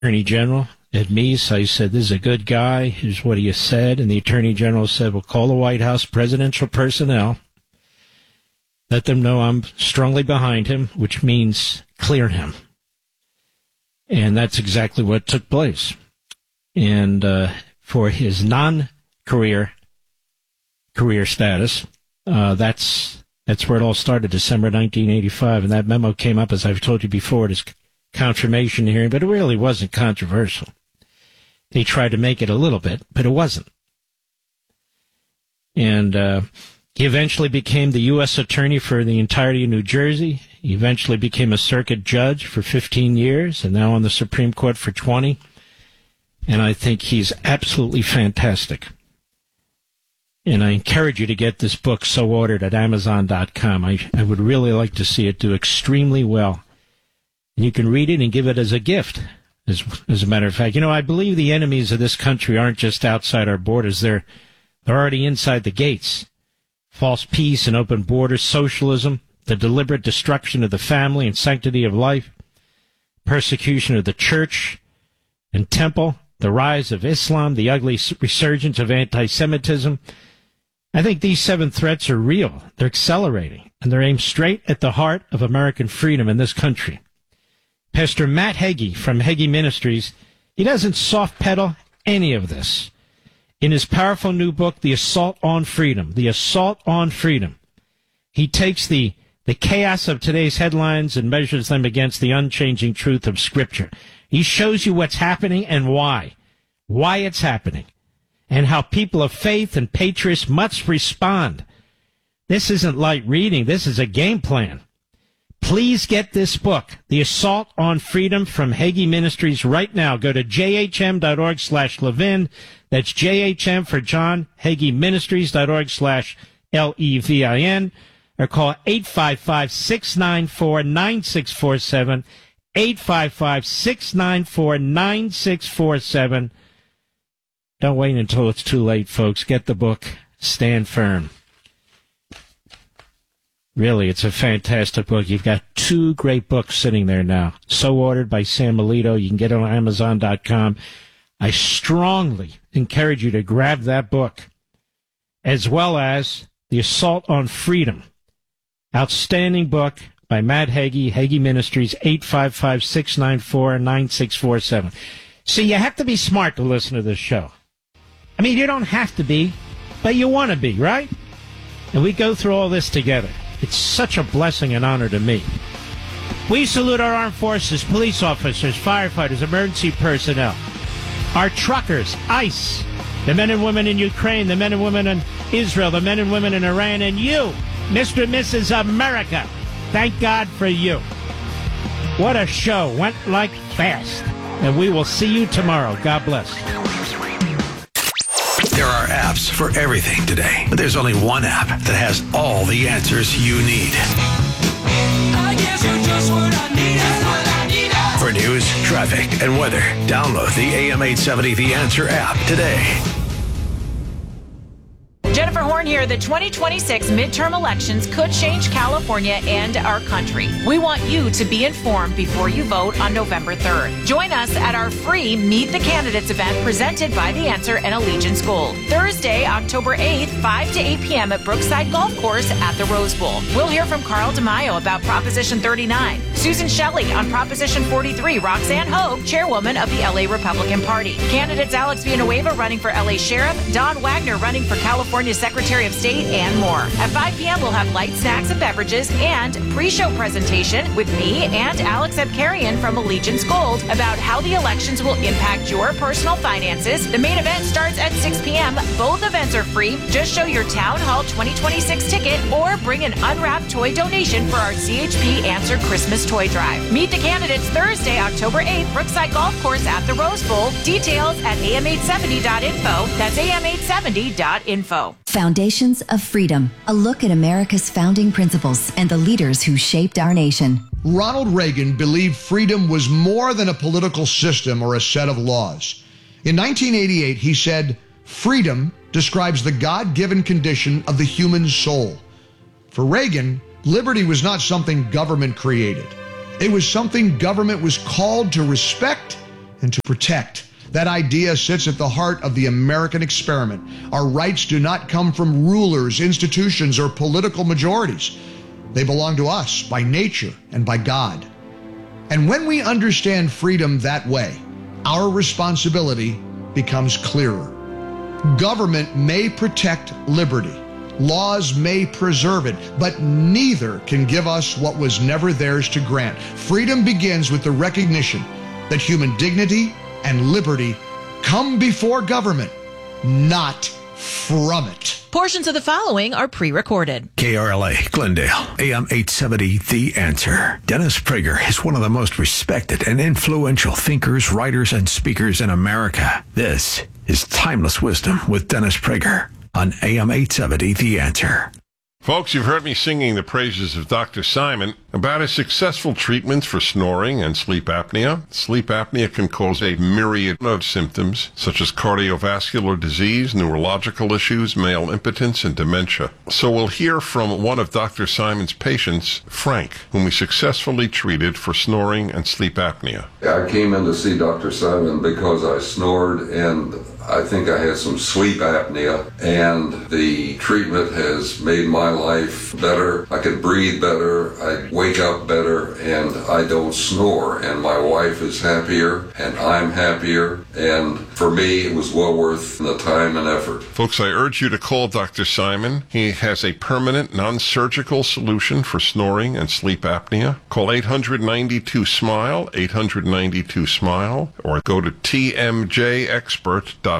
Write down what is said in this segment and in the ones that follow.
Attorney General at Meese. I said, this is a good guy. Here's what he said. And the Attorney General said, well, call the White House presidential personnel. Let them know I'm strongly behind him, which means clear him. And that's exactly what took place. And for his non-career status, that's where it all started, December 1985. And that memo came up, as I've told you before, at his confirmation hearing, but it really wasn't controversial. They tried to make it a little bit, but it wasn't. And he eventually became the U.S. attorney for the entirety of New Jersey. He eventually became a circuit judge for 15 years and now on the Supreme Court for 20. And I think he's absolutely fantastic. And I encourage you to get this book, So Ordered, at Amazon.com. I would really like to see it do extremely well. And you can read it and give it as a gift, as a matter of fact. You know, I believe the enemies of this country aren't just outside our borders. They're already inside the gates. False peace and open borders, socialism, the deliberate destruction of the family and sanctity of life, persecution of the church and temple, the rise of Islam, the ugly resurgence of anti-Semitism. I think these 7 threats are real. They're accelerating, and they're aimed straight at the heart of American freedom in this country. Pastor Matt Hagee from Hagee Ministries, he doesn't soft pedal any of this. In his powerful new book, The Assault on Freedom, he takes the chaos of today's headlines and measures them against the unchanging truth of Scripture. He shows you what's happening and why it's happening, and how people of faith and patriots must respond. This isn't light reading. This is a game plan. Please get this book, The Assault on Freedom, from Hagee Ministries right now. Go to jhm.org/Levin. That's JHM for John, HageeMinistries.org/LEVIN. Or call 855-694-9647. 855-694-9647. Don't wait until it's too late, folks. Get the book. Stand firm. Really, it's a fantastic book. You've got 2 great books sitting there now. So Ordered by Sam Melito. You can get it on Amazon.com. I strongly encourage you to grab that book, as well as The Assault on Freedom. Outstanding book by Matt Hagee, Hagee Ministries, 855-694-9647. See, you have to be smart to listen to this show. I mean, you don't have to be, but you want to be, right? And we go through all this together. It's such a blessing and honor to me. We salute our armed forces, police officers, firefighters, emergency personnel, our truckers, ICE, the men and women in Ukraine, the men and women in Israel, the men and women in Iran, and you, Mr. and Mrs. America. Thank God for you. What a show. Went like fast. And we will see you tomorrow. God bless. There are apps for everything today, but there's only one app that has all the answers you need. I guess you're just what I need. For news, traffic, and weather, download the AM 870 The Answer app today. Jennifer Horn here. The 2026 midterm elections could change California and our country. We want you to be informed before you vote on November 3rd. Join us at our free Meet the Candidates event presented by The Answer and Allegiance Gold. Thursday, October 8th, 5 to 8 p.m. at Brookside Golf Course at the Rose Bowl. We'll hear from Carl DeMaio about Proposition 39, Susan Shelley on Proposition 43, Roxanne Hogue, chairwoman of the LA Republican Party. Candidates Alex Villanueva running for LA Sheriff, Don Wagner running for California Secretary of State, and more. At 5 p.m., we'll have light snacks and beverages and pre-show presentation with me and Alex Abkarian from Allegiance Gold about how the elections will impact your personal finances. The main event starts at 6 p.m. Both events are free. Just show your Town Hall 2026 ticket or bring an unwrapped toy donation for our CHP Answer Christmas Toy Drive. Meet the candidates Thursday, October 8th, Brookside Golf Course at the Rose Bowl. Details at am870.info. That's am870.info. Foundations of Freedom, a look at America's founding principles and the leaders who shaped our nation. Ronald Reagan believed freedom was more than a political system or a set of laws. In 1988, he said, "Freedom describes the God-given condition of the human soul." For Reagan, liberty was not something government created. It was something government was called to respect and to protect. That idea sits at the heart of the American experiment. Our rights do not come from rulers, institutions, or political majorities. They belong to us by nature and by God. And when we understand freedom that way, our responsibility becomes clearer. Government may protect liberty. Laws may preserve it, but neither can give us what was never theirs to grant. Freedom begins with the recognition that human dignity and liberty come before government, not from it. Portions of the following are pre-recorded. KRLA, Glendale, AM 870, The Answer. Dennis Prager is one of the most respected and influential thinkers, writers, and speakers in America. This is Timeless Wisdom with Dennis Prager on AM 870, The Answer. Folks, you've heard me singing the praises of Dr. Simon about his successful treatments for snoring and sleep apnea. Sleep apnea can cause a myriad of symptoms, such as cardiovascular disease, neurological issues, male impotence, and dementia. So we'll hear from one of Dr. Simon's patients, Frank, whom we successfully treated for snoring and sleep apnea. I came in to see Dr. Simon because I snored and I think I had some sleep apnea, and the treatment has made my life better. I can breathe better, I wake up better, and I don't snore. And my wife is happier, and I'm happier. And for me, it was well worth the time and effort. Folks, I urge you to call Dr. Simon. He has a permanent, non-surgical solution for snoring and sleep apnea. Call 892-SMILE, 892-SMILE, or go to tmjexpert.com.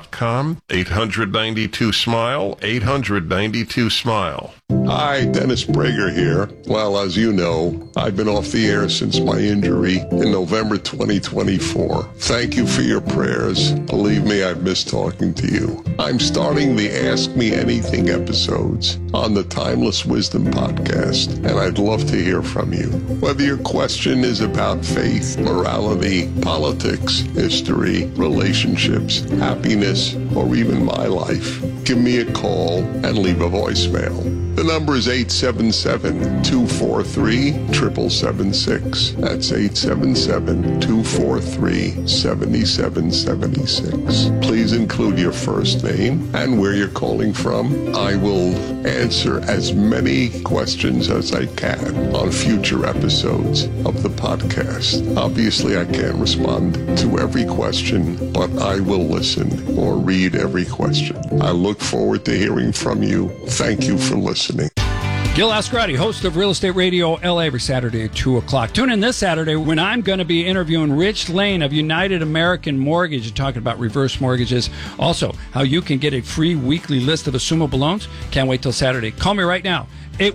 892-SMILE, 892-SMILE. Hi, Dennis Prager here. Well, as you know, I've been off the air since my injury in November 2024. Thank you for your prayers. Believe me, I've missed talking to you. I'm starting the Ask Me Anything episodes on the Timeless Wisdom podcast, and I'd love to hear from you. Whether your question is about faith, morality, politics, history, relationships, happiness, or even my life, give me a call and leave a voicemail. The number is 877-243-7776. That's 877-243-7776. Please include your first name and where you're calling from. I will answer as many questions as I can on future episodes of the podcast. Obviously, I can't respond to every question, but I will listen or read every question. I look forward to hearing from you. Thank you for listening. Gil Ascarati, host of Real Estate Radio LA, every Saturday at 2 o'clock. Tune in this Saturday when I'm going to be interviewing Rich Lane of United American Mortgage and talking about reverse mortgages. Also, how you can get a free weekly list of assumable loans. Can't wait till Saturday. Call me right now,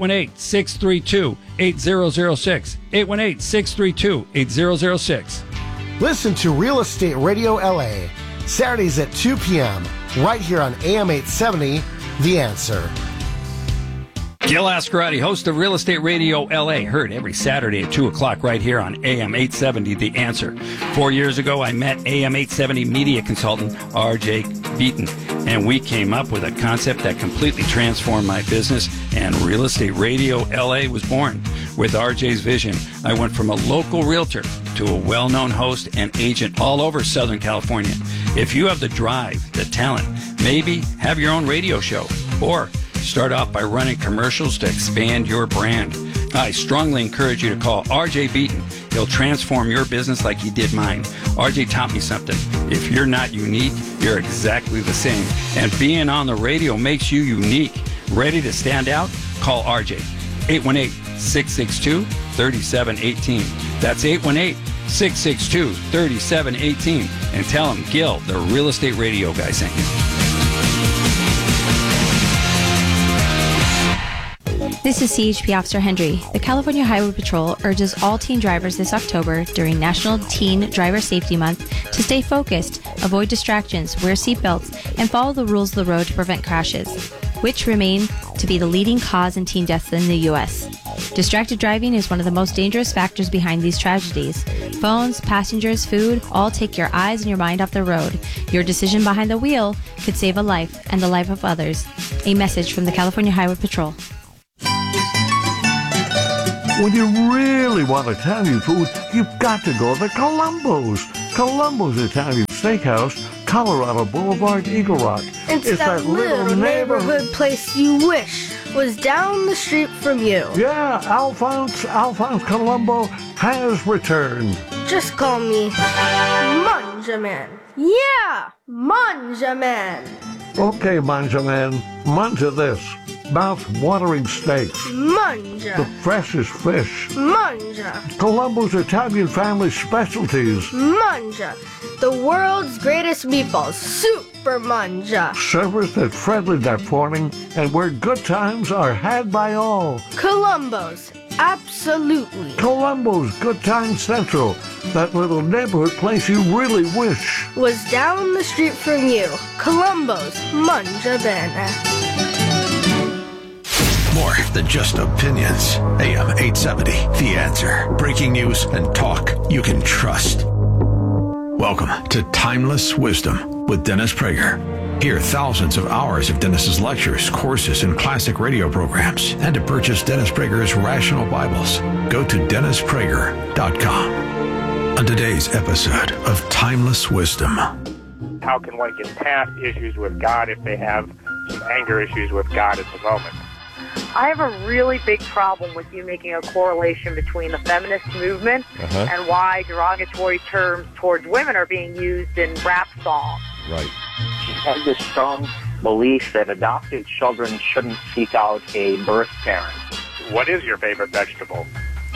818-632-8006. 818-632-8006. Listen to Real Estate Radio LA, Saturdays at 2 p.m., right here on AM 870, The Answer. Gil Ascarati, host of Real Estate Radio LA, heard every Saturday at 2 o'clock right here on AM 870, The Answer. 4 years ago, I met AM 870 media consultant R.J. Beaton, and we came up with a concept that completely transformed my business, and Real Estate Radio LA was born. With R.J.'s vision, I went from a local realtor to a well-known host and agent all over Southern California. If you have the drive, the talent, maybe have your own radio show, or start off by running commercials to expand your brand, I strongly encourage you to call R.J. Beaton. He'll transform your business like he did mine. R.J. taught me something. If you're not unique, you're exactly the same. And being on the radio makes you unique. Ready to stand out? Call R.J. 818-662-3718. That's 818-662-3718. And tell him Gil, the Real Estate Radio guy, sent you. This is CHP Officer Hendry. The California Highway Patrol urges all teen drivers this October during National Teen Driver Safety Month to stay focused, avoid distractions, wear seatbelts, and follow the rules of the road to prevent crashes, which remain to be the leading cause in teen deaths in the U.S. Distracted driving is one of the most dangerous factors behind these tragedies. Phones, passengers, food, all take your eyes and your mind off the road. Your decision behind the wheel could save a life and the life of others. A message from the California Highway Patrol. When you really want Italian food, you've got to go to Columbo's. Columbo's Italian Steakhouse, Colorado Boulevard, Eagle Rock. It's that little neighborhood place you wish was down the street from you. Yeah, Alphonse Columbo has returned. Just call me Manjaman. Yeah, Manjaman. Okay, Manjaman, manja this. Mouth-watering steaks. Manja. The freshest fish. Manja. Columbo's Italian family specialties. Manja. The world's greatest meatballs. Super Manja. Serviced at friendly that morning, and where good times are had by all. Columbo's. Absolutely. Columbo's Good Time Central. That little neighborhood place you really wish was down the street from you. Columbo's Manja Bene. More than just opinions. AM 870, The Answer. Breaking news and talk you can trust. Welcome to Timeless Wisdom with Dennis Prager. Hear thousands of hours of Dennis's lectures, courses, and classic radio programs. And to purchase Dennis Prager's Rational Bibles, go to DennisPrager.com. On today's episode of Timeless Wisdom. How can one get past issues with God if they have some anger issues with God at the moment? I have a really big problem with you making a correlation between the feminist movement and why derogatory terms towards women are being used in rap songs. Right. She has this strong belief that adopted children shouldn't seek out a birth parent. What is your favorite vegetable?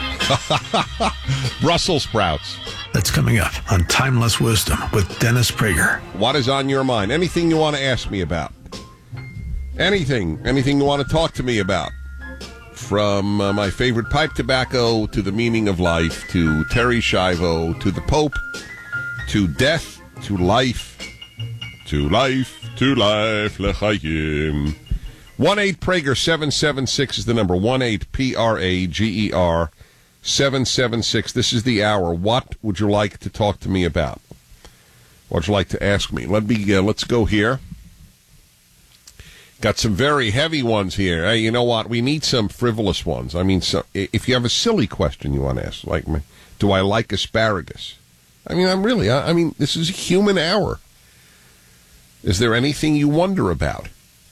Brussels sprouts. That's coming up on Timeless Wisdom with Dennis Prager. What is on your mind? Anything you want to ask me about? Anything you want to talk to me about. From my favorite pipe tobacco to the meaning of life to Terry Schiavo to the Pope to death to life to L'chaim. 1-8-PRAGER-776 is the number. 1-8-PRAGER 776. This is the hour. What would you like to talk to me about? What would you like to ask me? Let's go here. Got some very heavy ones here. Hey, you know what? We need some frivolous ones. I mean, if you have a silly question you want to ask, like, do I like asparagus? I mean, this is a human hour. Is there anything you wonder about?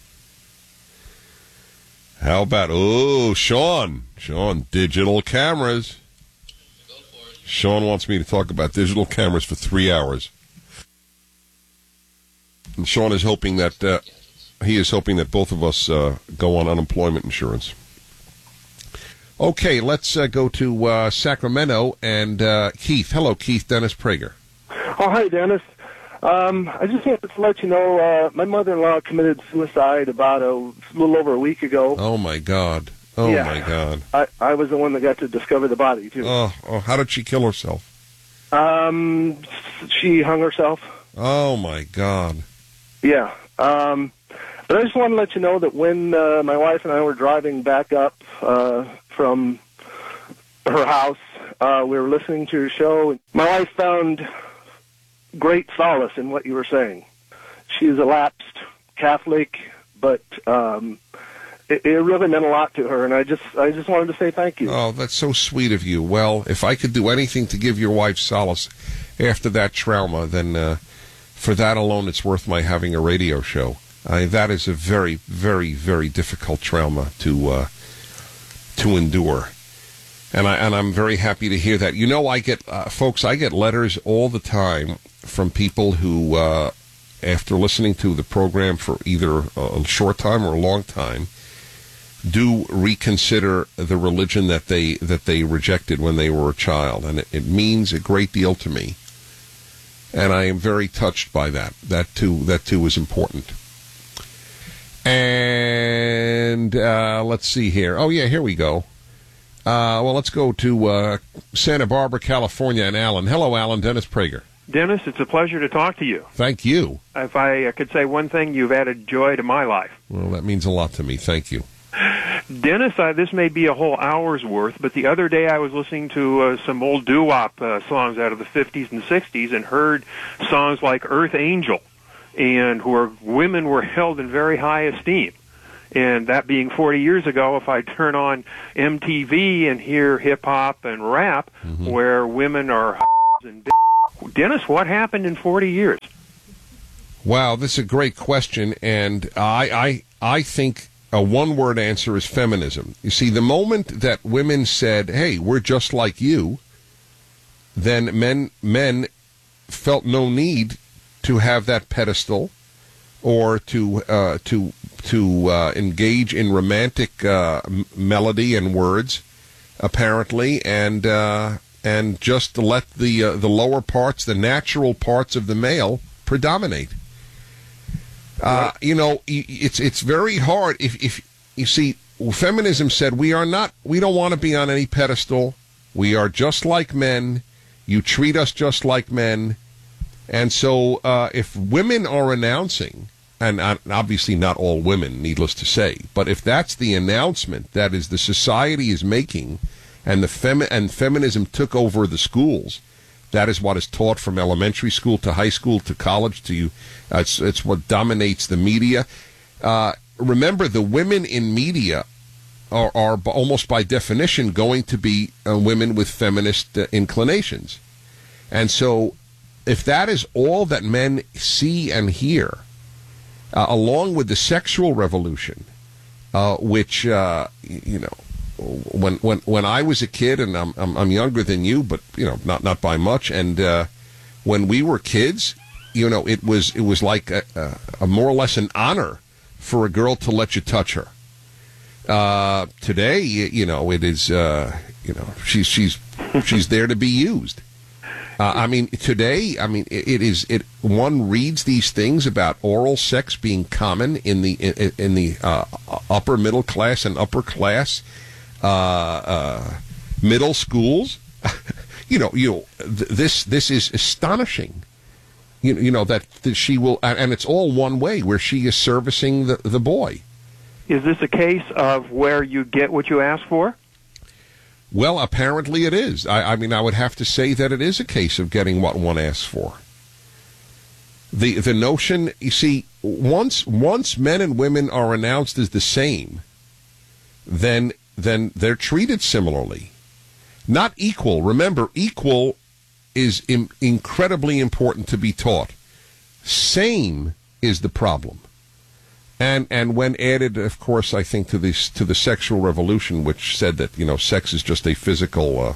How about, Sean, digital cameras. Sean wants me to talk about digital cameras for 3 hours. And Sean is hoping that, both of us go on unemployment insurance. Okay, let's go to Sacramento and Keith. Hello, Keith. Dennis Prager. Oh, hi, Dennis. I just wanted to let you know my mother-in-law committed suicide about a little over a week ago. Oh, my God. My God. I was the one that got to discover the body, too. Oh, how did she kill herself? She hung herself. Oh, my God. Yeah. But I just want to let you know that when my wife and I were driving back up from her house, we were listening to your show. My wife found great solace in what you were saying. She's a lapsed Catholic, but it really meant a lot to her, and I just wanted to say thank you. Oh, that's so sweet of you. Well, if I could do anything to give your wife solace after that trauma, then for that alone, it's worth my having a radio show. That is a very, very, very difficult trauma to endure, and I'm very happy to hear that. You know, I get folks, I get letters all the time from people who, after listening to the program for either a short time or a long time, do reconsider the religion that they rejected when they were a child, and it means a great deal to me, and I am very touched by that. That too is important. And let's see here. Oh, yeah, here we go. Well, let's go to Santa Barbara, California, and Alan. Hello, Alan. Dennis Prager. Dennis, it's a pleasure to talk to you. Thank you. If I could say one thing, you've added joy to my life. Well, that means a lot to me. Thank you. Dennis, this may be a whole hour's worth, but the other day I was listening to some old doo-wop songs out of the 50s and 60s and heard songs like Earth Angel, and where women were held in very high esteem. And that being 40 years ago, if I turn on MTV and hear hip-hop and rap, where women are and Dennis, what happened in 40 years? Wow, this is a great question, and I think a one-word answer is feminism. You see, the moment that women said, hey, we're just like you, then men felt no need to have that pedestal or to engage in romantic melody and words, apparently, and just let the lower parts, the natural parts of the male, predominate. It's very hard if you see, feminism said we don't want to be on any pedestal. We are just like men. You treat us just like men. And so if women are announcing, and obviously not all women, needless to say, but if that's the announcement that is the society is making, and feminism took over the schools, that is what is taught from elementary school to high school to college to you. It's what dominates the media. Remember, the women in media are almost by definition going to be women with feminist inclinations. And so if that is all that men see and hear, along with the sexual revolution, which, when I was a kid, and I'm younger than you, but not by much. And when we were kids, it was like a more or less an honor for a girl to let you touch her. Today, it is she's there to be used. One reads these things about oral sex being common in the upper middle class and upper class. Middle schools, this is astonishing. That she will, and it's all one way, where she is servicing the boy. Is this a case of where you get what you ask for? Well, apparently it is. I would have to say that it is a case of getting what one asks for. The notion, you see, once men and women are announced as the same, then they're treated similarly. Not equal. Remember, equal is incredibly important to be taught. Same is the problem. And when added, of course, I think to the sexual revolution, which said that sex is just a physical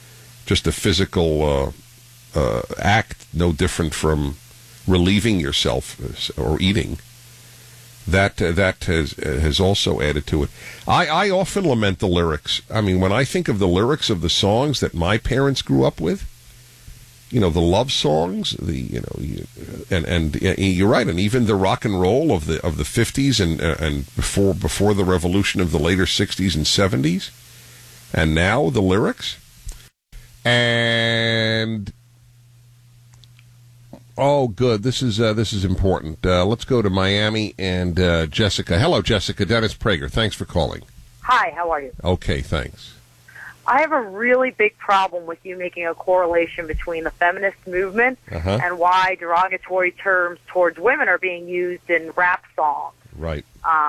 act, no different from relieving yourself or eating. That has also added to it. I often lament the lyrics. When I think of the lyrics of the songs that my parents grew up with, the love songs, and you're right, and even the rock and roll of the 50s and before the revolution of the later 60s and 70s, and now the lyrics, and. Oh, good. This is important. Let's go to Miami and Jessica. Hello, Jessica. Dennis Prager. Thanks for calling. Hi, how are you? Okay, thanks. I have a really big problem with you making a correlation between the feminist movement and why derogatory terms towards women are being used in rap songs. Right.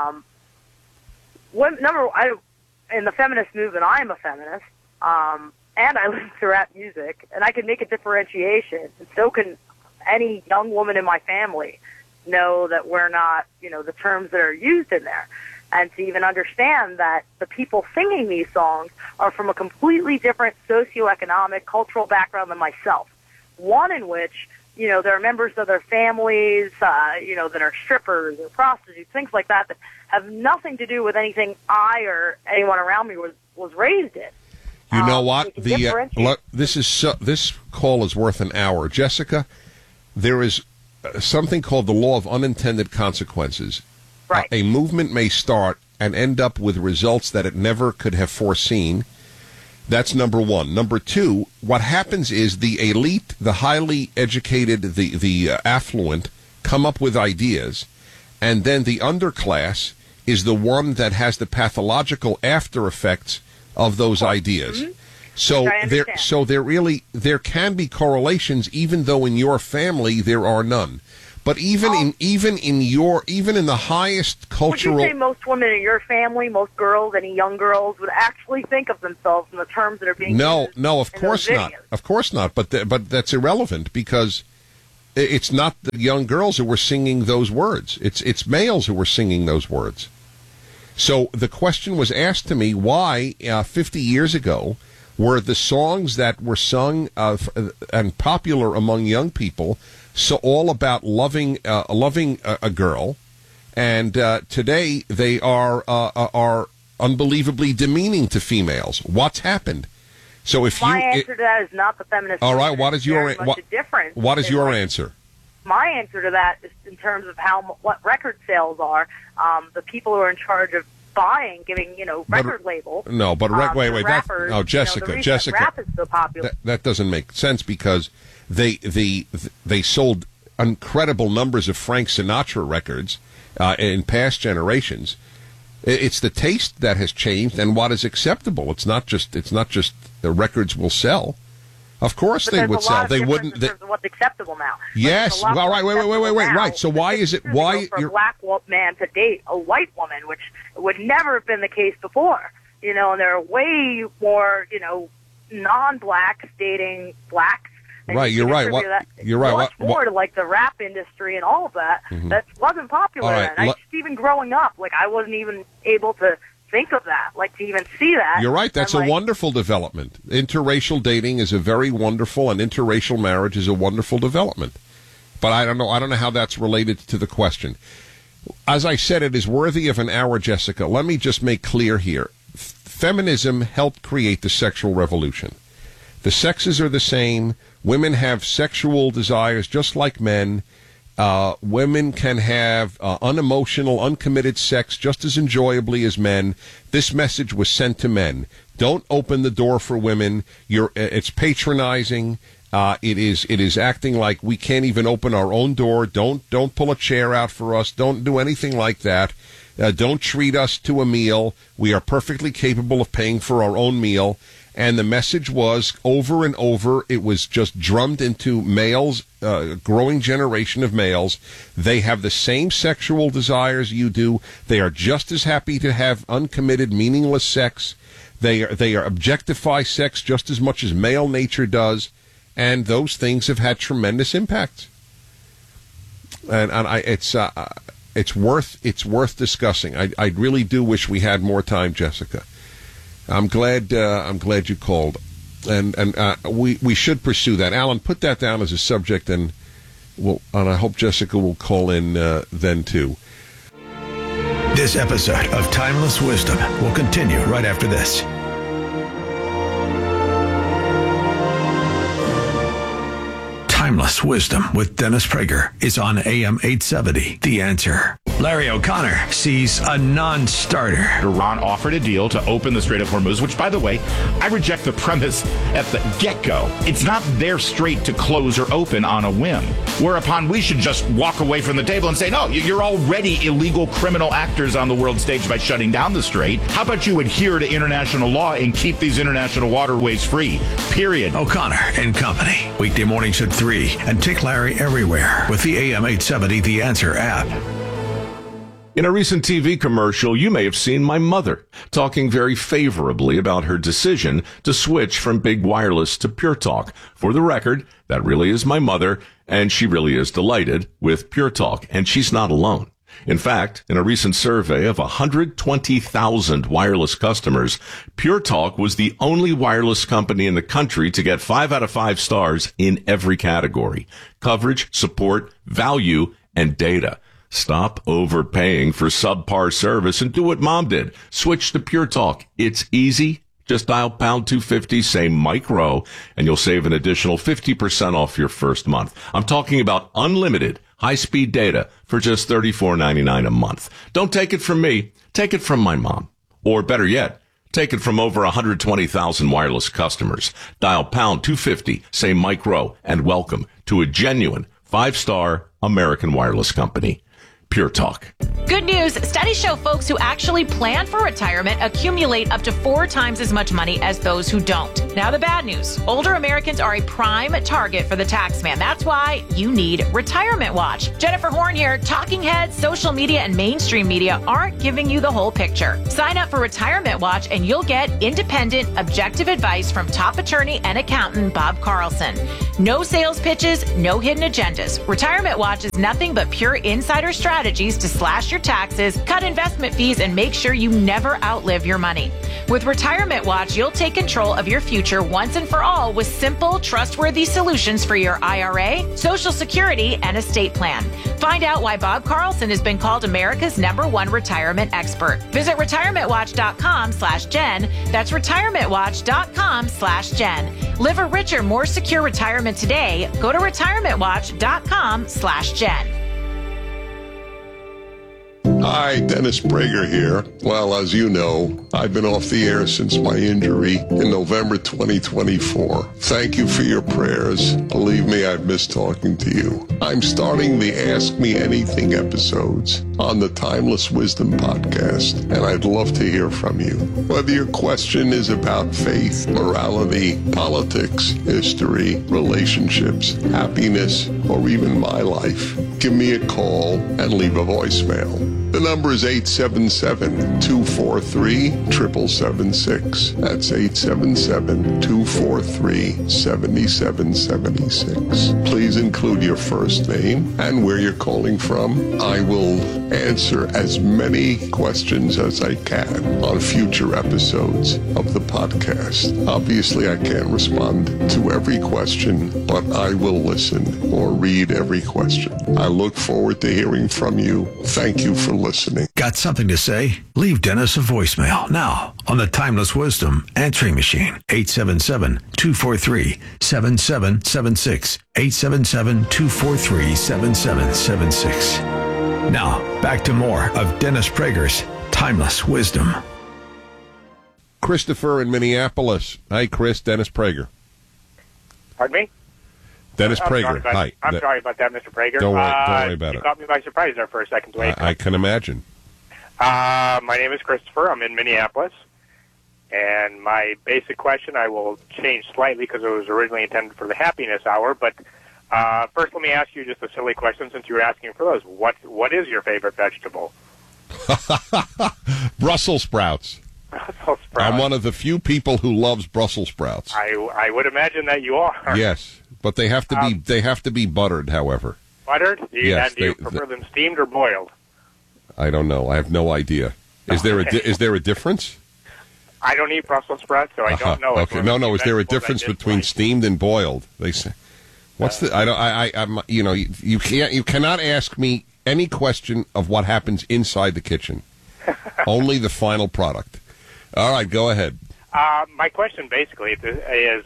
In the feminist movement, I am a feminist, and I listen to rap music, and I can make a differentiation, and so can any young woman in my family know that we're not, the terms that are used in there. And to even understand that the people singing these songs are from a completely different socioeconomic, cultural background than myself. One in which, there are members of their families, that are strippers or prostitutes, things like that have nothing to do with anything I or anyone around me was raised in. You know what? This call is worth an hour. Jessica, there is something called the law of unintended consequences. Right. A movement may start and end up with results that it never could have foreseen. That's number one. Number two, what happens is the elite, the highly educated, the affluent, come up with ideas, and then the underclass is the one that has the pathological after effects of those ideas. Mm-hmm. So there can be correlations, even though in your family there are none. But even in the highest cultural, would you say most women in your family, most girls, any young girls, would actually think of themselves in the terms that are being used? No, of course not. Of course not. But that's irrelevant because it's not the young girls who were singing those words. It's males who were singing those words. So the question was asked to me, why 50 years ago were the songs that were sung and popular among young people so all about loving a girl, and today they are unbelievably demeaning to females. What's happened? So if my answer to that is not the feminist. All right, what is your difference? What is your answer? My answer to that is in terms of what record sales are. The people who are in charge of buying, giving record labels. No, but wait. Rappers, Jessica, rap is so popular. That doesn't make sense because they sold incredible numbers of Frank Sinatra records in past generations. It's the taste that has changed and what is acceptable. It's not just the records will sell. Of course they would sell. They wouldn't. In terms of what's acceptable now. Yes. All right. Wait. Right. So why is it? Why for a black man to date a white woman, which would never have been the case before? And there are way more non-blacks dating blacks. Right. You're right. You're right. Much more to like the rap industry and all of that. Mm-hmm. That wasn't popular then. Even growing up, I wasn't even able to think of that, to even see that. You're right. That's a wonderful development. Interracial dating is a very wonderful, and interracial marriage is a wonderful development. But I don't know how that's related to the question. As I said, it is worthy of an hour, Jessica. Let me just make clear here. Feminism helped create the sexual revolution. The sexes are the same. Women have sexual desires just like men. Women can have unemotional, uncommitted sex just as enjoyably as men. This message was sent to men. Don't open the door for women. It's patronizing. It is acting like we can't even open our own door. Don't pull a chair out for us. Don't do anything like that. Don't treat us to a meal. We are perfectly capable of paying for our own meal. And the message was, over and over, it was just drummed into males, growing generation of males. They have the same sexual desires you do. They are just as happy to have uncommitted, meaningless sex. They are objectify sex just as much as male nature does. And those things have had tremendous impact. And it's worth discussing. I really do wish we had more time, Jessica. I'm glad you called, and we should pursue that. Alan, put that down as a subject, and I hope Jessica will call in then too. This episode of Timeless Wisdom will continue right after this. Timeless Wisdom with Dennis Prager is on AM 870. The Answer. Larry O'Connor sees a non-starter. Iran offered a deal to open the Strait of Hormuz, which, by the way, I reject the premise at the get-go. It's not their strait to close or open on a whim, whereupon we should just walk away from the table and say, no, you're already illegal criminal actors on the world stage by shutting down the strait. How about you adhere to international law and keep these international waterways free, period. O'Connor and Company. Weekday mornings at 3 and take Larry everywhere with the AM 870 The Answer app. In a recent TV commercial, you may have seen my mother talking very favorably about her decision to switch from Big Wireless to Pure Talk. For the record, that really is my mother, and she really is delighted with Pure Talk, and she's not alone. In fact, in a recent survey of 120,000 wireless customers, Pure Talk was the only wireless company in the country to get 5 out of 5 stars in every category: coverage, support, value, and data. Stop overpaying for subpar service and do what Mom did. Switch to Pure Talk. It's easy. Just dial pound 250, say micro, and you'll save an additional 50% off your first month. I'm talking about unlimited high-speed data for just $34.99 a month. Don't take it from me. Take it from my mom. Or better yet, take it from over 120,000 wireless customers. Dial pound 250, say micro, and welcome to a genuine 5-star American wireless company. Pure Talk. Good news. Studies show folks who actually plan for retirement accumulate up to 4 times as much money as those who don't. Now, the bad news. Older Americans are a prime target for the tax man. That's why you need Retirement Watch. Jennifer Horn here. Talking heads, social media, and mainstream media aren't giving you the whole picture. Sign up for Retirement Watch and you'll get independent, objective advice from top attorney and accountant Bob Carlson. No sales pitches, no hidden agendas. Retirement Watch is nothing but pure insider strategies to slash your taxes, cut investment fees, and make sure you never outlive your money. With Retirement Watch, you'll take control of your future once and for all with simple, trustworthy solutions for your IRA, Social Security, and estate plan. Find out why Bob Carlson has been called America's #1 retirement expert. Visit retirementwatch.com/Jen. That's retirementwatch.com/Jen. Live a richer, more secure retirement today. Go to retirementwatch.com/Jen. Hi, Dennis Prager here. Well, as you know, I've been off the air since my injury in November 2024. Thank you for your prayers. Believe me, I've missed talking to you. I'm starting the Ask Me Anything episodes on the Timeless Wisdom podcast, and I'd love to hear from you. Whether your question is about faith, morality, politics, history, relationships, happiness, or even my life, give me a call and leave a voicemail. The number is 877-243-7776. That's 877-243-7776. Please include your first name and where you're calling from. I will answer as many questions as I can on future episodes of the podcast. Obviously, I can't respond to every question, but I will listen or read every question. I look forward to hearing from you. Thank you for listening. Got something to say? Leave Dennis a voicemail now on the Timeless Wisdom answering machine. 877-243-7776. 877-243-7776. Now, back to more of Dennis Prager's Timeless Wisdom. Christopher in Minneapolis. Hi, Chris. Dennis Prager. Pardon me? Dennis Prager. Hi. I'm sorry about that, Mr. Prager. Don't worry about you it. caught me by surprise there for a second. I can imagine. My name is Christopher. I'm in Minneapolis. And my basic question I will change slightly because it was originally intended for the happiness hour. But first, let me ask you just a silly question since you were asking for those. What is your favorite vegetable? Brussels sprouts. Brussels sprouts. I'm one of the few people who loves Brussels sprouts. I would imagine that you are. Yes, but they have to be buttered, however. Buttered? Do you Yes, prefer them steamed or boiled? I don't know. I have no idea. Is there a difference? I don't eat Brussels sprouts, so I don't know. Okay. No. Is there a difference between steamed and boiled? They say. What's the? I'm. You cannot ask me any question of what happens inside the kitchen. Only the final product. All right, go ahead. My question basically is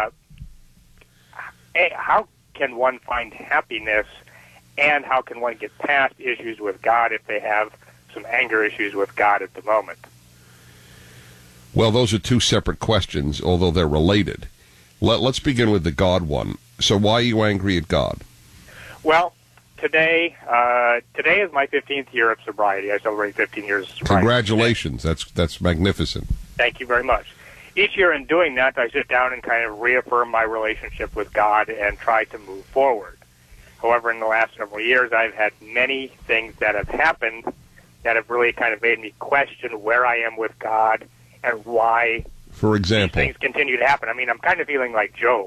how can one find happiness, and how can one get past issues with God if they have some anger issues with God at the moment? Well, those are two separate questions, although they're related. Let's begin with the God one. So why are you angry at God? Well, today is my 15th year of sobriety. I celebrate 15 years of sobriety. Congratulations. That's magnificent. Thank you very much. Each year in doing that, I sit down and kind of reaffirm my relationship with God and try to move forward. However, in the last several years, I've had many things that have happened that have really kind of made me question where I am with God and why For example, things continue to happen. I mean, I'm kind of feeling like Job.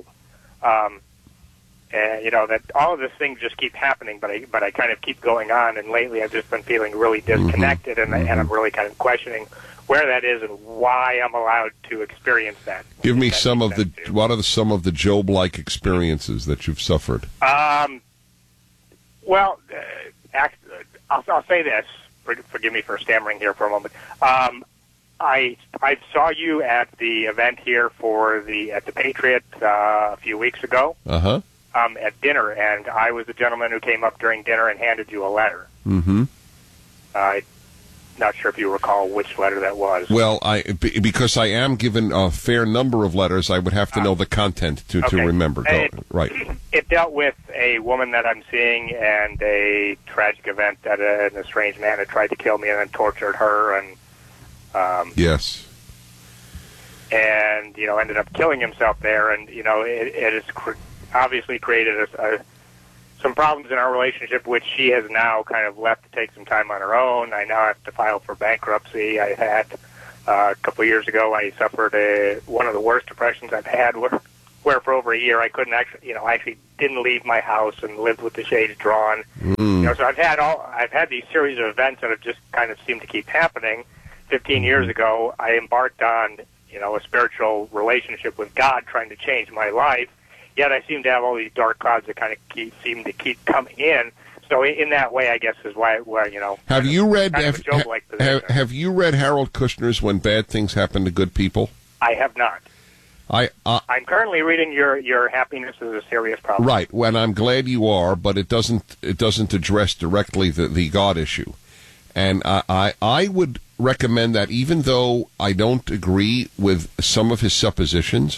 That all of these things just keep happening, but I kind of keep going on. And lately, I've just been feeling really disconnected, and I'm really kind of questioning where that is and why I'm allowed to experience that. Give me what are some of the Job-like experiences that you've suffered? I'll say this. Forgive me for stammering here for a moment. I saw you at the event here at the Patriot a few weeks ago. At dinner, and I was the gentleman who came up during dinner and handed you a letter. not sure if you recall which letter that was. Well, because I am given a fair number of letters, I would have to know the content to remember. Right. It dealt with a woman that I'm seeing and a tragic event that an estranged man had tried to kill me and then tortured her, and yes, and ended up killing himself there, and it has obviously created some problems in our relationship, which she has now kind of left to take some time on her own. I now have to file for bankruptcy. I had a couple of years ago, I suffered one of the worst depressions I've had, where for over a year I couldn't actually, I actually didn't leave my house and lived with the shades drawn. So I've had these series of events that have just kind of seemed to keep happening. 15 years ago, I embarked on a spiritual relationship with God, trying to change my life. Yet I seem to have all these dark clouds that kind of seem to keep coming in. So in that way, I guess is why Have you read have you read Harold Kushner's When Bad Things Happen to Good People? I have not. I'm currently reading your Happiness is a Serious Problem. Right, and I'm glad you are, but it doesn't address directly the God issue. And I would recommend that, even though I don't agree with some of his suppositions,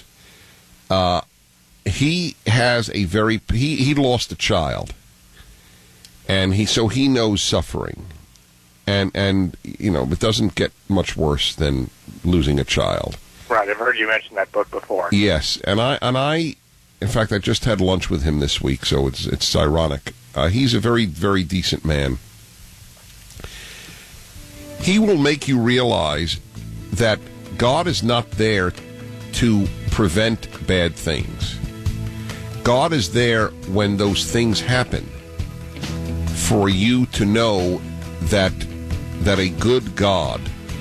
he has he lost a child, and he knows suffering, and it doesn't get much worse than losing a child. Right, I've heard you mention that book before. Yes, and I in fact, I just had lunch with him this week, so it's ironic. He's a very, very decent man. He will make you realize that God is not there to prevent bad things. God is there when those things happen for you to know that a good God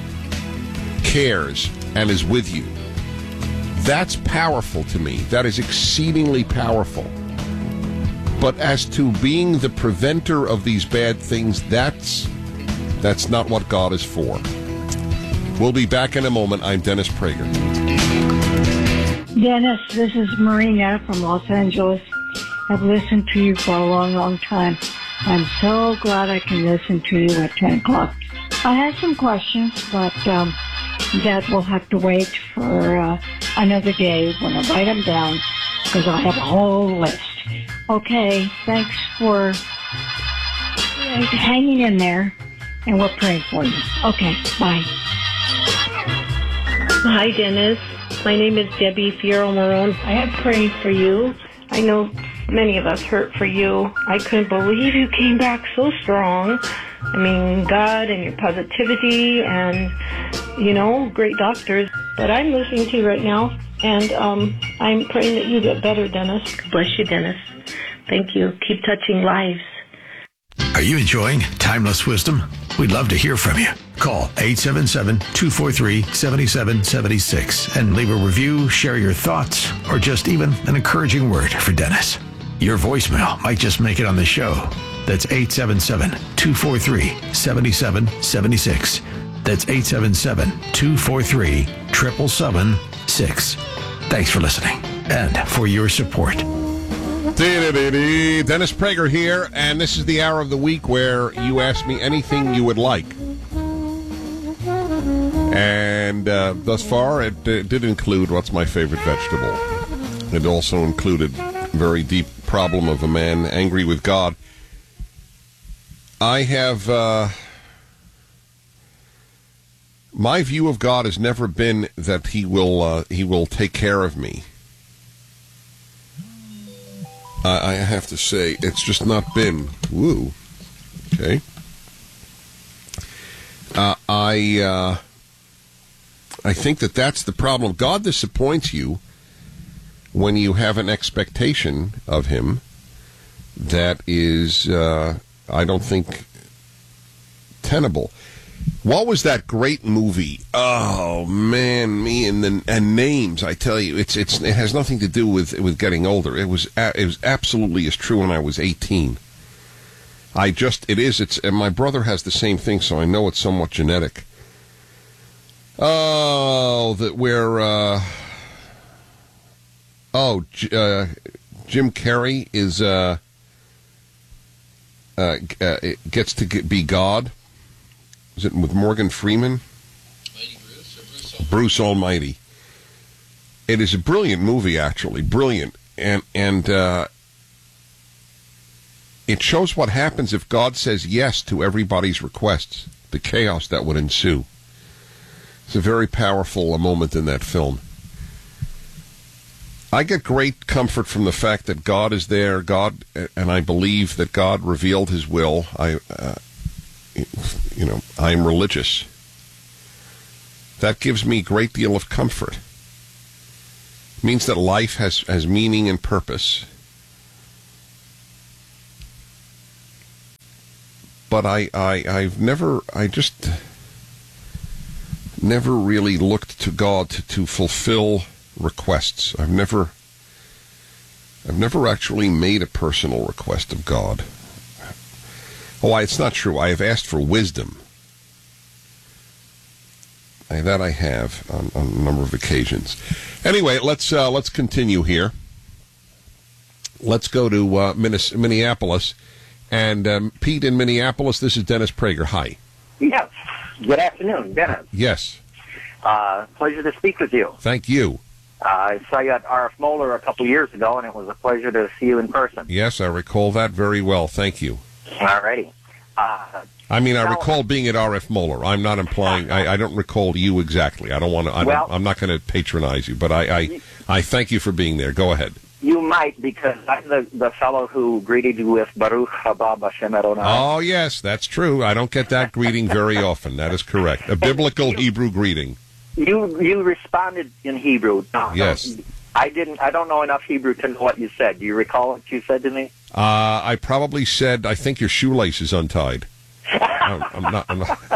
cares and is with you. That's powerful to me. That is exceedingly powerful. But as to being the preventer of these bad things, that's not what God is for. We'll be back in a moment. I'm Dennis Prager. Dennis, this is Marina from Los Angeles. I've listened to you for a long, long time. I'm so glad I can listen to you at 10 o'clock. I have some questions, but that will have to wait for another day when I write them down, because I have a whole list. Okay, thanks for hanging in there, and we're praying for you. Okay, bye. Hi, Dennis. My name is Debbie Fierro-Marone. I have prayed for you. I know many of us hurt for you. I couldn't believe you came back so strong. I mean, God and your positivity and, great doctors. But I'm listening to you right now, and I'm praying that you get better, Dennis. Bless you, Dennis. Thank you. Keep touching lives. Are you enjoying Timeless Wisdom? We'd love to hear from you. Call 877-243-7776 and leave a review, share your thoughts, or just even an encouraging word for Dennis. Your voicemail might just make it on the show. That's 877-243-7776. That's 877-243-7776. Thanks for listening and for your support. Dennis Prager here, and this is the hour of the week where you ask me anything you would like. And thus far, it did include what's my favorite vegetable. It also included a very deep problem of a man angry with God. I have... my view of God has never been that he will take care of me. I have to say, it's just not been. Woo. Okay. I think that's the problem. God disappoints you when you have an expectation of him that is, I don't think, tenable. What was that great movie? Oh man, and Names. I tell you, it has nothing to do with getting older. It was absolutely as true when I was 18. And my brother has the same thing, so I know it's somewhat genetic. Oh, Jim Carrey gets to be God. Is it with Morgan Freeman? Bruce Almighty. It is a brilliant movie, actually. Brilliant. And it shows what happens if God says yes to everybody's requests, the chaos that would ensue. It's a very powerful moment in that film. I get great comfort from the fact that God is there, and I believe that God revealed His will. I am religious. That gives me a great deal of comfort. It means that life has meaning and purpose. But I've never really looked to God to fulfill requests. I've never actually made a personal request of God. Oh, it's not true. I have asked for wisdom. That I have on a number of occasions. Anyway, let's continue here. Let's go to Minneapolis. And Pete in Minneapolis, this is Dennis Prager. Hi. Yes. Good afternoon, Dennis. Yes. Pleasure to speak with you. Thank you. I saw you at RF Moeller a couple years ago, and it was a pleasure to see you in person. Yes, I recall that very well. Thank you. All righty. I recall being at RF Moeller. I'm not implying. I don't recall you exactly. I don't want to. I'm not going to patronize you, but I thank you for being there. Go ahead. You might, because I'm the fellow who greeted you with Baruch haba Hashem Adonai. Oh, yes, that's true. I don't get that greeting very often. That is correct. A biblical Hebrew greeting. You responded in Hebrew. No, yes. I didn't. I don't know enough Hebrew to know what you said. Do you recall what you said to me? I probably said, I think your shoelace is untied. I'm not.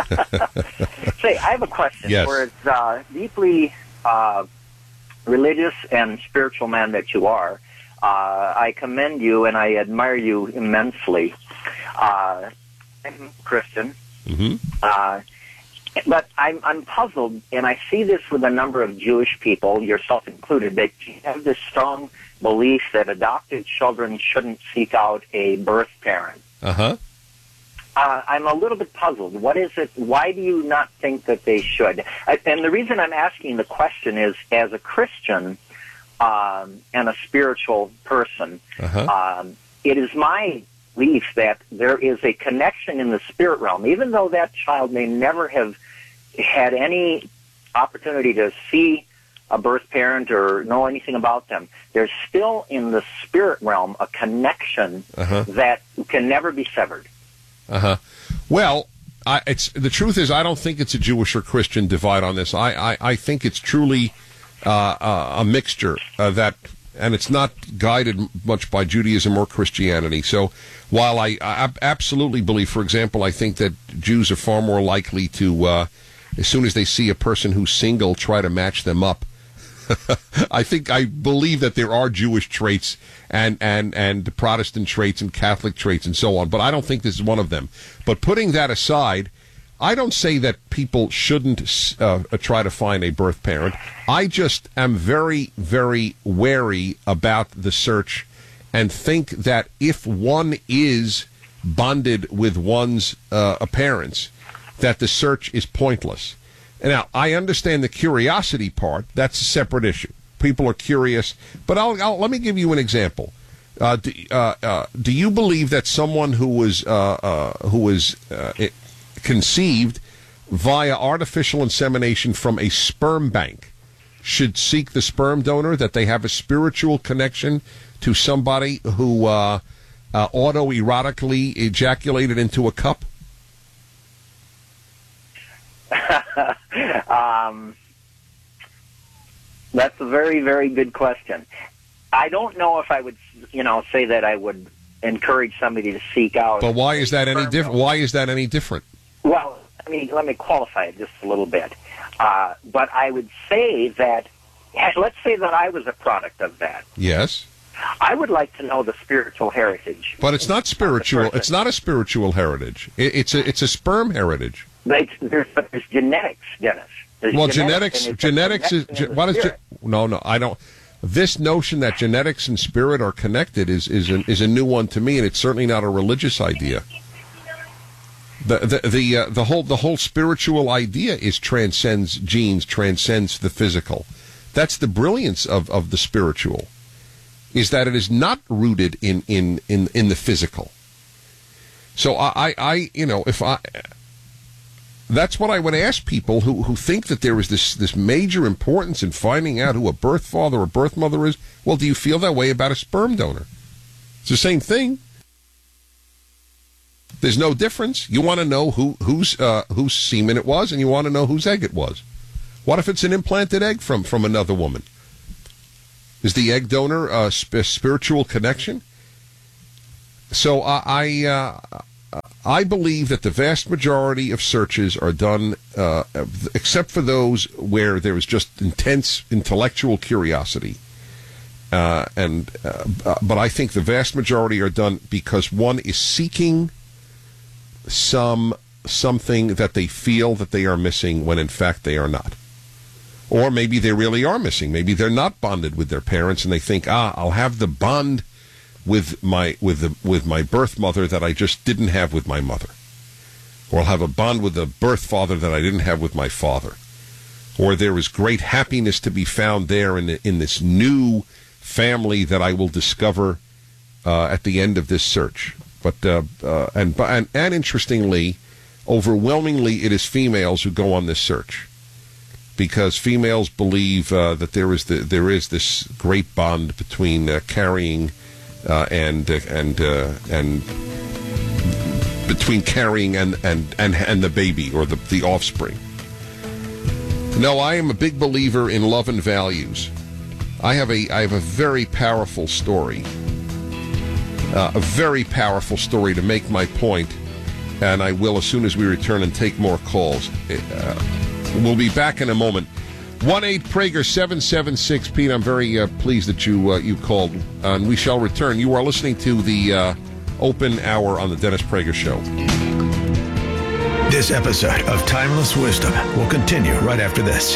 Say, I have a question. Yes. Where it's deeply religious and spiritual man that you are. I commend you and I admire you immensely. I'm Christian. Mm-hmm. But I'm puzzled, and I see this with a number of Jewish people, yourself included, that you have this strong belief that adopted children shouldn't seek out a birth parent. Uh-huh. I'm a little bit puzzled. What is it? Why do you not think that they should? And the reason I'm asking the question is, as a Christian and a spiritual person, it is my belief that there is a connection in the spirit realm, even though that child may never have had any opportunity to see a birth parent or know anything about them. There's still in the spirit realm a connection that can never be severed. Well, the truth is, I don't think it's a Jewish or Christian divide on this. I think it's truly a mixture that, and it's not guided much by Judaism or Christianity. So while I absolutely believe, for example, I think that Jews are far more likely to, as soon as they see a person who's single, try to match them up. I believe that there are Jewish traits and Protestant traits and Catholic traits and so on, but I don't think this is one of them. But putting that aside, I don't say that people shouldn't try to find a birth parent. I just am very, very wary about the search and think that if one is bonded with one's parents, that the search is pointless. Now, I understand the curiosity part. That's a separate issue. People are curious. But let me give you an example. Do you believe that someone who was conceived via artificial insemination from a sperm bank should seek the sperm donor, that they have a spiritual connection to somebody who autoerotically ejaculated into a cup? That's a very, very good question. I don't know if I would, say that I would encourage somebody to seek out. But why is that any different? Why is that any different? Well, let me qualify it just a little bit. But I would say that, let's say that I was a product of that. Yes. I would like to know the spiritual heritage. But it's not spiritual. It's not a spiritual heritage. It's a sperm heritage. There's genetics, Dennis. Genetics is what is no, I don't. This notion that genetics and spirit are connected is a new one to me, and it's certainly not a religious idea. The whole spiritual idea transcends genes, transcends the physical. That's the brilliance of the spiritual, is that it is not rooted in the physical. So that's what I would ask people who think that there is this major importance in finding out who a birth father or birth mother is. Well, do you feel that way about a sperm donor? It's the same thing. There's no difference. You want to know whose semen it was, and you want to know whose egg it was. What if it's an implanted egg from another woman? Is the egg donor a spiritual connection? So I believe that the vast majority of searches are done, except for those where there is just intense intellectual curiosity. But I think the vast majority are done because one is seeking something that they feel that they are missing when in fact they are not. Or maybe they really are missing. Maybe they're not bonded with their parents, and they think, I'll have the bond with my birth mother that I just didn't have with my mother. Or I'll have a bond with the birth father that I didn't have with my father. Or there is great happiness to be found there in this new family that I will discover at the end of this search. But interestingly, overwhelmingly, it is females who go on this search, because females believe that there is this great bond between carrying and between carrying and the baby or the offspring. No, I am a big believer in love and values. I have a very powerful story. A very powerful story to make my point, and I will as soon as we return and take more calls. We'll be back in a moment. 1-8-PRAGER-776 Pete. I'm very pleased that you called, and we shall return. You are listening to the Open Hour on the Dennis Prager Show. This episode of Timeless Wisdom will continue right after this.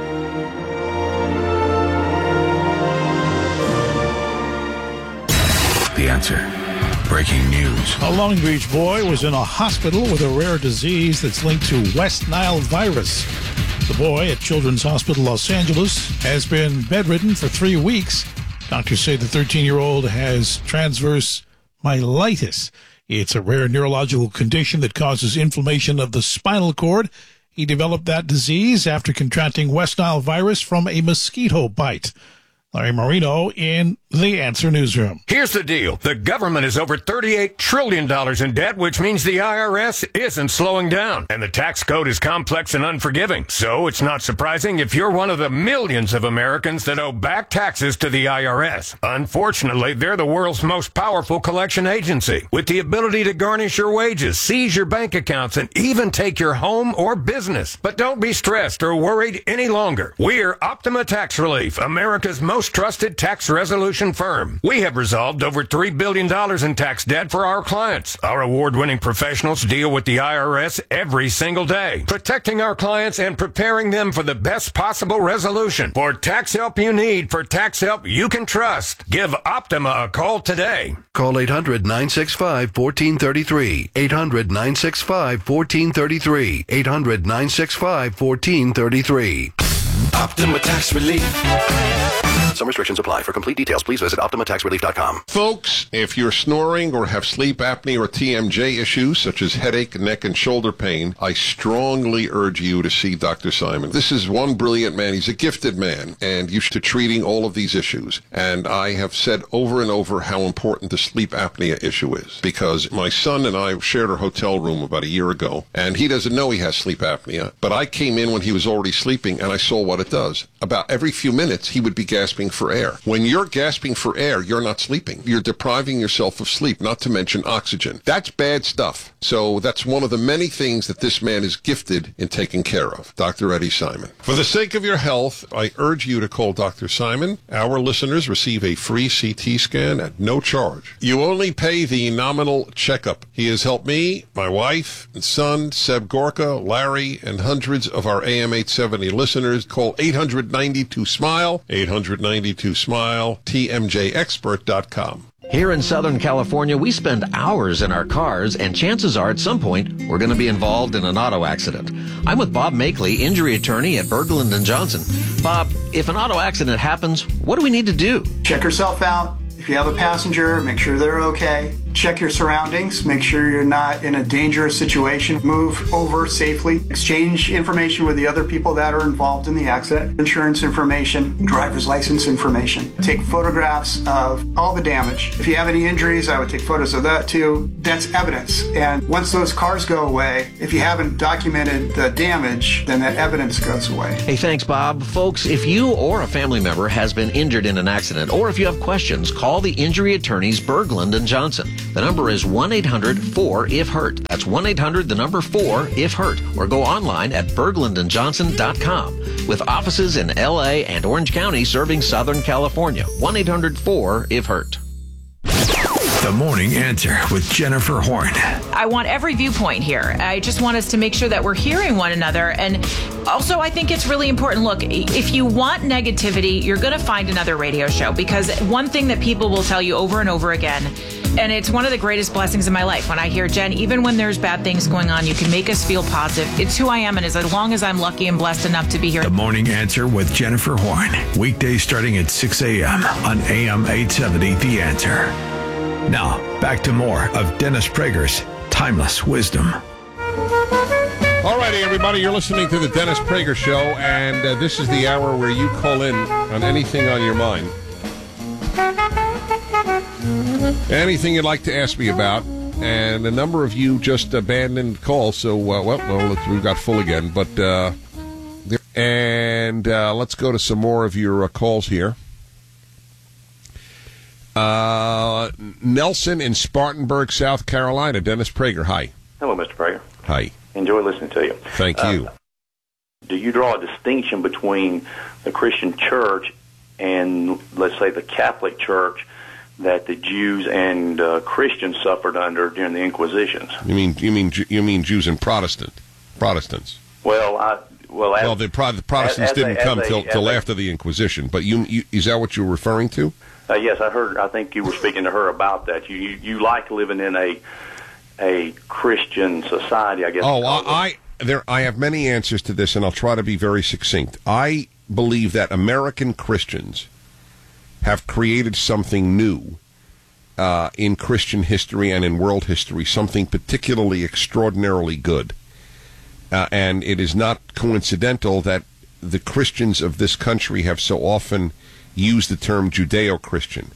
The Answer. Breaking news. A Long Beach boy was in a hospital with a rare disease that's linked to West Nile virus. The boy at Children's Hospital Los Angeles has been bedridden for 3 weeks. Doctors say the 13-year-old has transverse myelitis. It's a rare neurological condition that causes inflammation of the spinal cord. He developed that disease after contracting West Nile virus from a mosquito bite. Larry Marino in The Answer Newsroom. Here's the deal. The government is over $38 trillion in debt, which means the IRS isn't slowing down. And the tax code is complex and unforgiving. So it's not surprising if you're one of the millions of Americans that owe back taxes to the IRS. Unfortunately, they're the world's most powerful collection agency, with the ability to garnish your wages, seize your bank accounts, and even take your home or business. But don't be stressed or worried any longer. We're Optima Tax Relief, America's most trusted tax resolution firm. We have resolved over $3 billion in tax debt for our clients. Our award-winning professionals deal with the IRS every single day, protecting our clients and preparing them for the best possible resolution. For tax help you need, for tax help you can trust, give Optima a call today. Call 800-965-1433. 800-965-1433. 800-965-1433. Optima Tax Relief. Some restrictions apply. For complete details, please visit OptimaTaxRelief.com. Folks, if you're snoring or have sleep apnea or TMJ issues, such as headache, neck, and shoulder pain, I strongly urge you to see Dr. Simon. This is one brilliant man. He's a gifted man, and used to treating all of these issues. And I have said over and over how important the sleep apnea issue is, because my son and I shared a hotel room about a year ago, and he doesn't know he has sleep apnea, but I came in when he was already sleeping, and I saw what it does. About every few minutes, he would be gasping for air. When you're gasping for air, you're not sleeping. You're depriving yourself of sleep, not to mention oxygen. That's bad stuff. So that's one of the many things that this man is gifted in taking care of, Dr. Eddie Simon. For the sake of your health, I urge you to call Dr. Simon. Our listeners receive a free CT scan at no charge. You only pay the nominal checkup. He has helped me, my wife, and son, Seb Gorka, Larry, and hundreds of our AM 870 listeners. Call 892-SMILE, 892-SMILE, TMJExpert.com. Here in Southern California, we spend hours in our cars, and chances are at some point we're going to be involved in an auto accident. I'm with Bob Makeley, injury attorney at Berglund & Johnson. Bob, if an auto accident happens, what do we need to do? Check yourself out. If you have a passenger, make sure they're okay. Check your surroundings. Make sure you're not in a dangerous situation. Move over safely. Exchange information with the other people that are involved in the accident. Insurance information, driver's license information. Take photographs of all the damage. If you have any injuries, I would take photos of that too. That's evidence. And once those cars go away, if you haven't documented the damage, then that evidence goes away. Hey, thanks, Bob. Folks, if you or a family member has been injured in an accident, or if you have questions, call the injury attorneys Berglund & Johnson. The number is 1-800-4-IF-HURT. That's 1-800-4-IF-HURT. Or go online at berglundandjohnson.com. With offices in L.A. and Orange County serving Southern California. 1-800-4-IF-HURT. The Morning Answer with Jennifer Horn. I want every viewpoint here. I just want us to make sure that we're hearing one another. And also, I think it's really important. Look, if you want negativity, you're going to find another radio show, because one thing that people will tell you over and over again, and it's one of the greatest blessings in my life, when I hear, Jen, even when there's bad things going on, you can make us feel positive. It's who I am, and as long as I'm lucky and blessed enough to be here. The Morning Answer with Jennifer Horn. Weekdays starting at 6 a.m. on AM 870 The Answer. Now, back to more of Dennis Prager's Timeless Wisdom. All righty, everybody, you're listening to the Dennis Prager Show, and this is the hour where you call in on anything on your mind. Anything you'd like to ask me about, and a number of you just abandoned calls, so, we've got full again, but, let's go to some more of your calls here. Nelson in Spartanburg, South Carolina. Dennis Prager, hi. Hello, Mr. Prager. Hi. Enjoy listening to you. Thank you. Do you draw a distinction between the Christian church and, let's say, the Catholic Church that the Jews and Christians suffered under during the Inquisitions? You mean Jews and Protestants? Well, the Protestants didn't come till after the Inquisition. But is that what you're referring to? Yes, I think you were speaking to her about that. You like living in a Christian society, I guess. I have many answers to this, and I'll try to be very succinct. I believe that American Christians have created something new in Christian history and in world history, something particularly extraordinarily good. And it is not coincidental that the Christians of this country have so often used the term Judeo-Christian.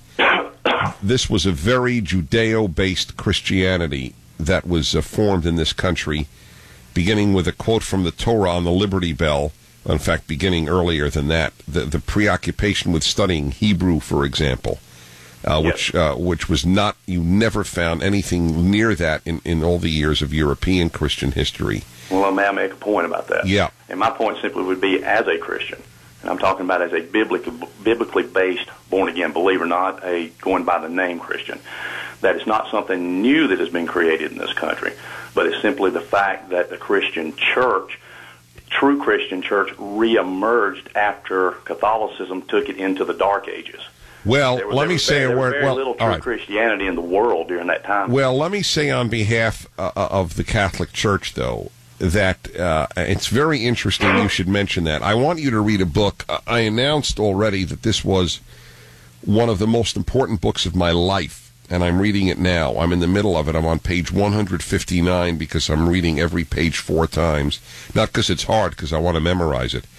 This was a very Judeo-based Christianity that was formed in this country, beginning with a quote from the Torah on the Liberty Bell. In fact, beginning earlier than that, the preoccupation with studying Hebrew, for example, which was not, you never found anything near that in all the years of European Christian history. Well, may I make a point about that? Yeah. And my point simply would be, as a Christian, and I'm talking about as a biblically based, born-again believer, not a going by the name Christian, that it's not something new that has been created in this country, but it's simply the fact that the Christian church, true Christian church, reemerged after Catholicism took it into the Dark Ages. Well, let me say a word. There was very little true Christianity in the world during that time. Well, let me say on behalf of the Catholic Church, though, that it's very interesting you should mention that. I want you to read a book. I announced already that this was one of the most important books of my life, and I'm reading it now. I'm in the middle of it. I'm on page 159 because I'm reading every page 4 times. Not because it's hard, because I want to memorize it.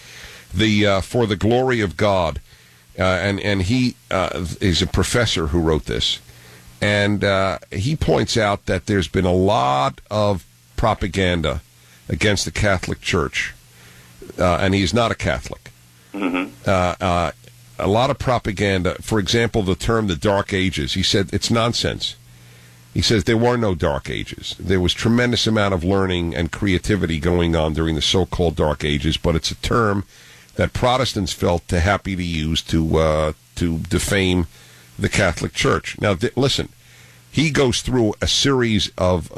For the Glory of God, and he is a professor who wrote this, and he points out that there's been a lot of propaganda against the Catholic Church, and he's not a Catholic. Mm-hmm. A lot of propaganda. For example, the term the Dark Ages. He said it's nonsense. He says there were no Dark Ages. There was tremendous amount of learning and creativity going on during the so-called Dark Ages, but it's a term that Protestants felt happy to use to defame the Catholic Church. Now, listen, he goes through a series of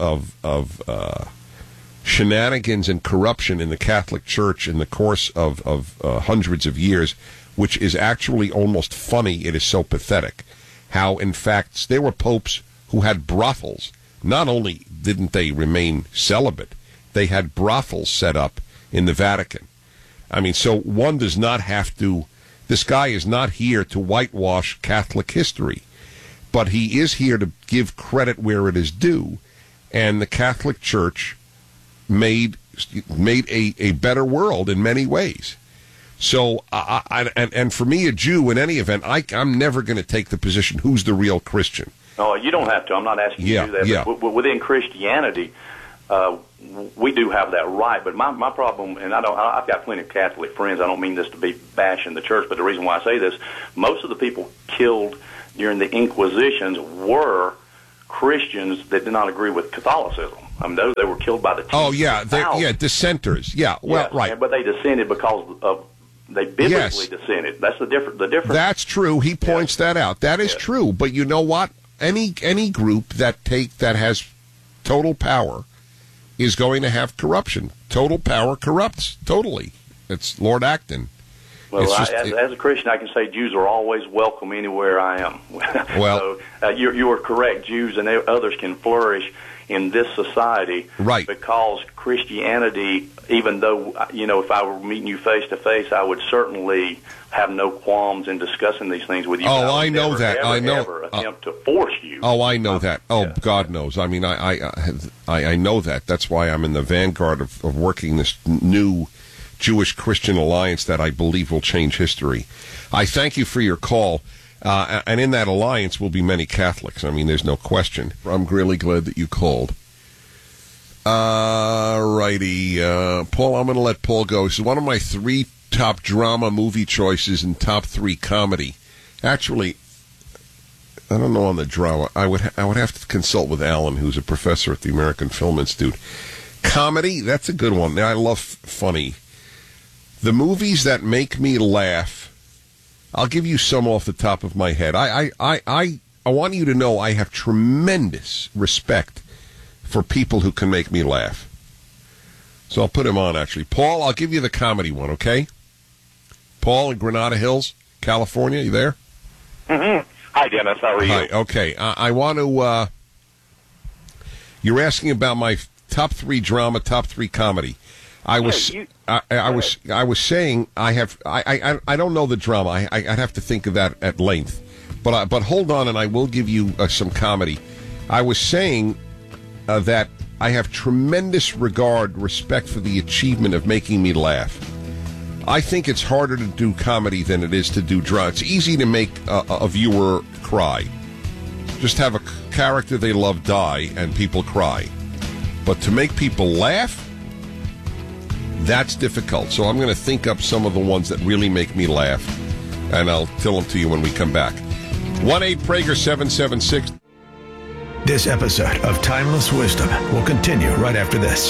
shenanigans and corruption in the Catholic Church in the course of hundreds of years, which is actually almost funny. It is so pathetic how, in fact, there were popes who had brothels. Not only didn't they remain celibate, they had brothels set up in the Vatican. I mean, so one does not have to, this guy is not here to whitewash Catholic history, but he is here to give credit where it is due, and the Catholic Church made a better world in many ways. So, and for me, a Jew, in any event, I'm never going to take the position, who's the real Christian? Oh, you don't have to. I'm not asking you to do that. Yeah. But within Christianity, we do have that right. But my problem, and I've got plenty of Catholic friends. I don't mean this to be bashing the church, but the reason why I say this, most of the people killed during the Inquisitions were Christians that did not agree with Catholicism. I mean, they were killed by the dissenters. Yeah, well, yes, right. But they dissented because of they biblically dissented. That's the difference. That's true. He points that out. That is true. But you know what? Any group that has total power is going to have corruption. Total power corrupts totally. It's Lord Acton. Well, as a Christian, I can say Jews are always welcome anywhere I am. Well, so, you are correct. Jews and others can flourish in this society, right? Because Christianity, even though if I were meeting you face to face, I would certainly have no qualms in discussing these things with you. Oh, I know that. Ever, I know. Ever attempt to force you. Oh, I know that. Oh, yeah. God knows. I mean, I know that. That's why I'm in the vanguard of working this new Jewish-Christian alliance that I believe will change history. I thank you for your call. And in that alliance will be many Catholics. I mean, there's no question. I'm really glad that you called. Righty. Paul, I'm going to let Paul go. This is one of my 3 top drama movie choices and top 3 comedy. Actually, I don't know on the drama. I would have to consult with Alan, who's a professor at the American Film Institute. Comedy, that's a good one. I love funny. The movies that make me laugh, I'll give you some off the top of my head. I want you to know I have tremendous respect for people who can make me laugh. So I'll put him on, actually. Paul, I'll give you the comedy one, okay? Paul in Granada Hills, California, you there? Mm-hmm. Hi, Dennis. How are you? Hi, okay. I want to... you're asking about my top 3 drama, top 3 comedy. I was saying I don't know the drama. I'd have to think of that at length. But hold on, and I will give you some comedy. I was saying that I have tremendous respect for the achievement of making me laugh. I think it's harder to do comedy than it is to do drama. It's easy to make a viewer cry. Just have a character they love die and people cry. But to make people laugh, that's difficult. So I'm going to think up some of the ones that really make me laugh, and I'll tell them to you when we come back. 1-8-PRAGER-776. This episode of Timeless Wisdom will continue right after this.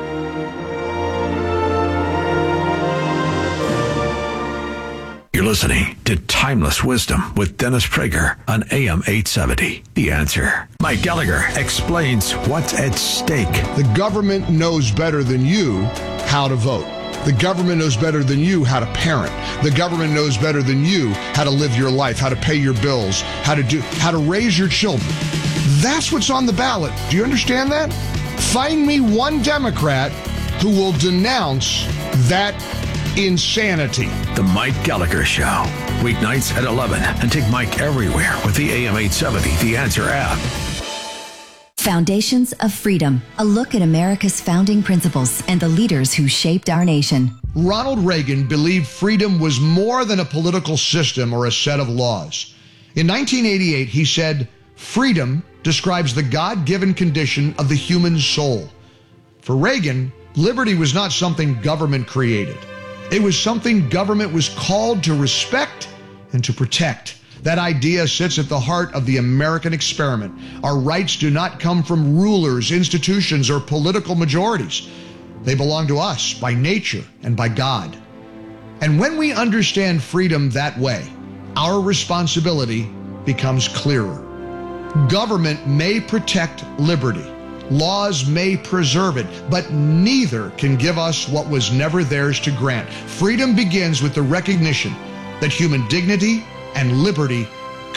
You're listening to Timeless Wisdom with Dennis Prager on AM 870. The Answer. Mike Gallagher explains what's at stake. The government knows better than you how to vote. The government knows better than you how to parent. The government knows better than you how to live your life, how to pay your bills, how to raise your children. That's what's on the ballot. Do you understand that? Find me one Democrat who will denounce that insanity. The Mike Gallagher Show. Weeknights at 11. And take Mike everywhere with the AM 870 The Answer app. Foundations of Freedom, a look at America's founding principles and the leaders who shaped our nation. Ronald Reagan believed freedom was more than a political system or a set of laws. In 1988, he said, "Freedom describes the God-given condition of the human soul." For Reagan, liberty was not something government created. It was something government was called to respect and to protect. That idea sits at the heart of the American experiment. Our rights do not come from rulers, institutions, or political majorities. They belong to us by nature and by God. And when we understand freedom that way, our responsibility becomes clearer. Government may protect liberty. Laws may preserve it, but neither can give us what was never theirs to grant. Freedom begins with the recognition that human dignity and liberty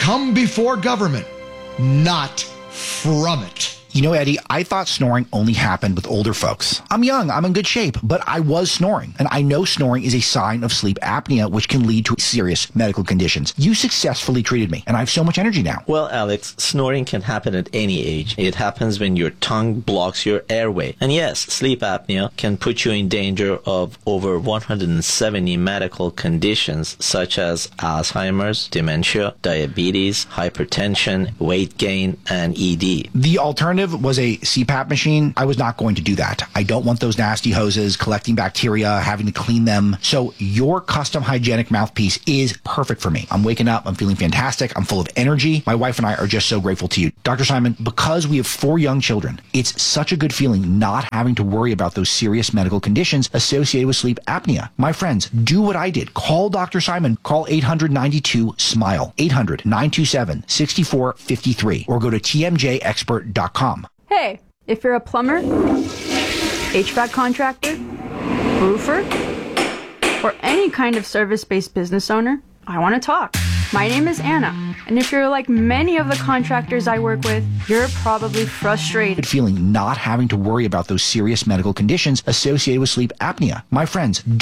come before government, not from it. You know, Eddie, I thought snoring only happened with older folks. I'm young, I'm in good shape, but I was snoring. And I know snoring is a sign of sleep apnea, which can lead to serious medical conditions. You successfully treated me, and I have so much energy now. Well, Alex, snoring can happen at any age. It happens when your tongue blocks your airway. And yes, sleep apnea can put you in danger of over 170 medical conditions, such as Alzheimer's, dementia, diabetes, hypertension, weight gain, and ED. The alternative was a CPAP machine. I was not going to do that. I don't want those nasty hoses collecting bacteria, having to clean them. So your custom hygienic mouthpiece is perfect for me. I'm waking up. I'm feeling fantastic. I'm full of energy. My wife and I are just so grateful to you. Dr. Simon, because we have 4 young children, it's such a good feeling not having to worry about those serious medical conditions associated with sleep apnea. My friends, do what I did. Call Dr. Simon. Call 800-92-SMILE, 800-927-6453, or go to tmjexpert.com. Hey, if you're a plumber, HVAC contractor, roofer, or any kind of service-based business owner, I want to talk. My name is Anna, and if you're like many of the contractors I work with, you're probably frustrated. Feeling not having to worry about those serious medical conditions associated with sleep apnea. My friends,